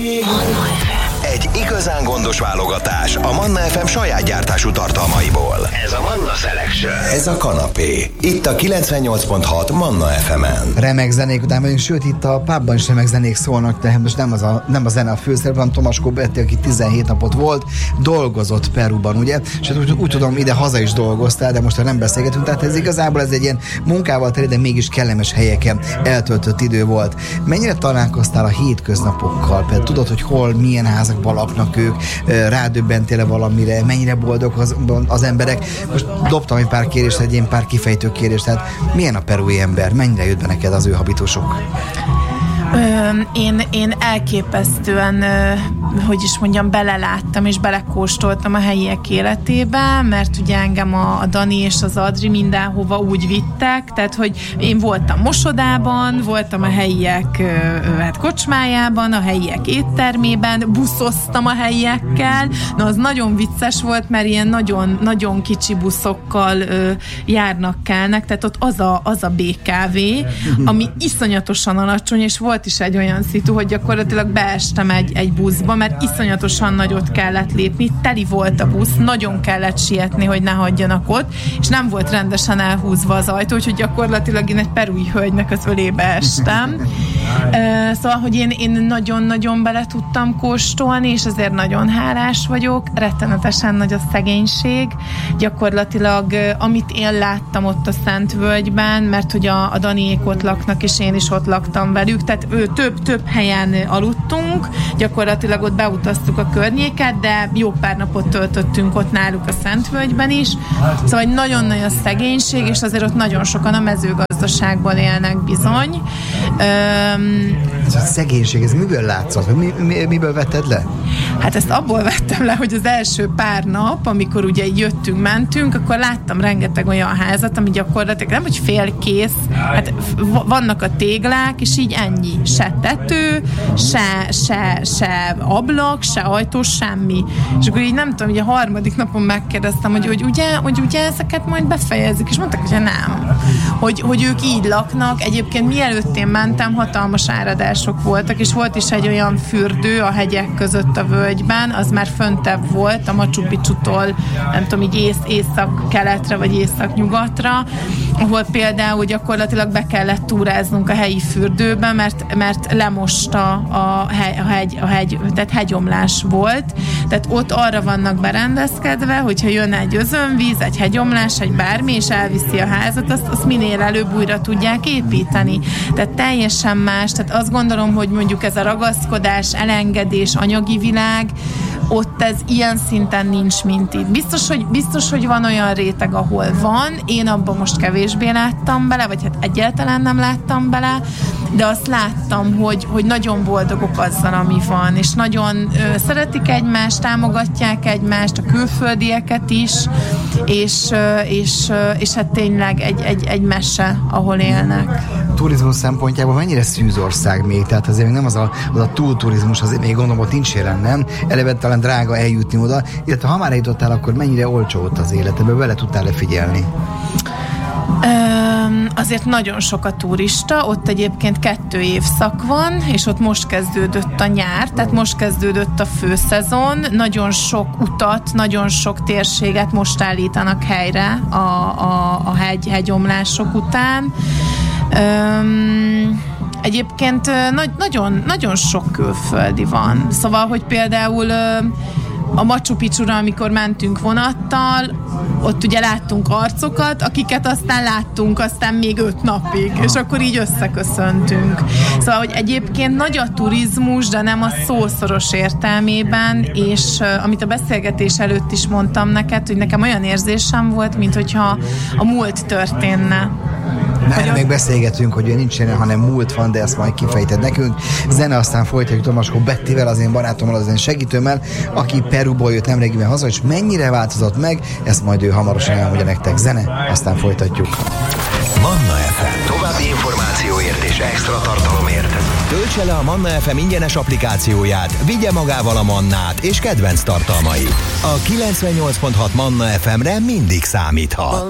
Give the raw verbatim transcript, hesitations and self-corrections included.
Egy igazán gondos válogatás a Manna ef em saját gyártású tartalmaiból. Ez a Manna Selection. Ez a kanapé. Itt a kilencvennyolc pont hat Manna ef emen. Remek zenék után vagyunk, sőt itt a pubban is remek zenék szólnak, tehát most nem, az a, nem a zene a főszerep, hanem Tomaskó Betti, aki tizenhét napot volt, dolgozott Peruban, ugye? És úgy, úgy tudom, ide haza is dolgoztál, de most nem beszélgetünk, tehát ez igazából ez egy ilyen munkával teli, de mégis kellemes helyeken eltöltött idő volt. Mennyire találkoztál a hétköznapokkal? Például tudod, hogy hol, milyen házakban laknak ők, rádöbbentél-e valamire, mennyire boldog az, az emberek? Most dobtam egy pár kérést, egy ilyen pár kifejtő kérést, tehát milyen a perui ember? Mennyire jött be neked az ő habitusok? Ö, én, én elképesztően, ö, hogy is mondjam, beleláttam és belekóstoltam a helyiek életébe, mert ugye engem a, a Dani és az Adri mindenhova úgy vittek, tehát hogy én voltam mosodában, voltam a helyiek ö, ö, hát kocsmájában, a helyiek éttermében, buszoztam a helyiekkel, na az nagyon vicces volt, mert ilyen nagyon, nagyon kicsi buszokkal ö, járnak, kelnek, tehát ott az a, az a bé ká vé, ami iszonyatosan alacsony, és volt is egy olyan szitu, hogy gyakorlatilag beestem egy, egy buszba, mert iszonyatosan nagyot kellett lépni, teli volt a busz, nagyon kellett sietni, hogy ne hagyjanak ott, és nem volt rendesen elhúzva az ajtó, úgyhogy gyakorlatilag én egy perui hölgynek az ölébe estem. Uh, szóval, hogy én, én nagyon-nagyon bele tudtam kóstolni, és azért nagyon hálás vagyok, rettenetesen nagy a szegénység, gyakorlatilag uh, amit én láttam ott a Szentvölgyben, mert hogy a, a Daniék ott laknak, és én is ott laktam velük, tehát ő több-több helyen aludtunk, gyakorlatilag ott beutaztuk a környéket, de jó pár napot töltöttünk ott náluk a Szentvölgyben is, szóval nagyon nagy a szegénység, és azért ott nagyon sokan a mezőgazdaságból élnek bizony. Um, ez a szegénység, ez miből látszott? Mi, mi, miből vetted le? Hát ezt abból vettem le, hogy az első pár nap, amikor ugye jöttünk, mentünk, akkor láttam rengeteg olyan házat, ami gyakorlatilag nem, hogy félkész, hát vannak a téglák, és így ennyi. Se tető, se, se, se ablak, se ajtó, semmi. És akkor így nem tudom, hogy a harmadik napon megkérdeztem, hogy, hogy, ugye, hogy ugye ezeket majd befejezik, és mondták, hogy nem. Hogy, hogy ők így laknak. Egyébként mielőtt én mentem, hatalmas áradások voltak, és volt is egy olyan fürdő a hegyek között a völgyben, az már föntebb volt, a Machu Picchutól, nem tudom, így ész, észak-keletre, vagy észak-nyugatra, ahol például gyakorlatilag be kellett túráznunk a helyi fürdőbe, mert, mert lemosta a, hegy, a, hegy, a hegy, tehát hegyomlás volt, tehát ott arra vannak berendezkedve, hogyha jön egy özönvíz, egy hegyomlás, egy bármi, és elviszi a házat, azt, azt minél előbb újra tudják építeni. Tehát teljesen más, tehát azt gondolom, hogy mondjuk ez a ragaszkodás, elengedés, anyagi világ, ott ez ilyen szinten nincs, mint itt. Biztos, hogy, biztos, hogy van olyan réteg, ahol van, én abban most kevésbé láttam bele, vagy hát egyáltalán nem láttam bele, de azt láttam, hogy, hogy nagyon boldogok azzal, ami van, és nagyon ö, szeretik egymást, támogatják egymást, a külföldieket is, és, ö, és, ö, és hát tényleg egy, egy, egy mese, ahol élnek. Turizmus szempontjából mennyire szűz ország még? Tehát azért még nem az a, az a túlturizmus, azért még gondolom, hogy nincs jelen, nem? Eleve talán drága eljutni oda, illetve ha már eljutottál, akkor mennyire olcsó ott az életedbe, vele tudtál-e figyelni? Um, azért nagyon sok a turista, ott egyébként kettő évszak van, és ott most kezdődött a nyár, tehát most kezdődött a főszezon, nagyon sok utat, nagyon sok térséget most állítanak helyre a, a, a hegy, hegyomlások után. Um, egyébként nagy, nagyon, nagyon sok külföldi van, szóval, hogy például a Machu Picchura, amikor mentünk vonattal, ott ugye láttunk arcokat, akiket aztán láttunk aztán még öt napig, és akkor így összeköszöntünk. Szóval, hogy egyébként nagy a turizmus, de nem a szószoros értelmében, és uh, amit a beszélgetés előtt is mondtam neked, hogy nekem olyan érzésem volt, mint hogyha a múlt történne. Erre még beszélgetünk, hogy nincs jelen, hanem múlt van, de ezt majd kifejted nekünk. Zene, aztán folytatjuk Tomaskó Bettivel, az én barátommal, az én segítőmmel, aki Peruból jött nemrégiben haza, és mennyire változott meg, ezt majd ő hamarosan elmondja nektek. Zene, aztán folytatjuk. Manna ef em. További információért és extra tartalomért töltse le a Manna ef em ingyenes applikációját, vigye magával a Mannát és kedvenc tartalmait. A kilencvennyolc pont hat Manna ef emre mindig számíthat.